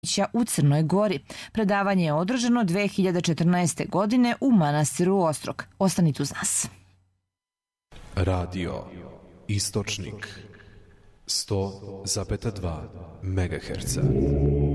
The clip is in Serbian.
u Crnoj Gori. Predavanje je održano 2014. godine u manastiru Ostrog. Ostanite uz nas. Radio Istočnik 100,2 MHz.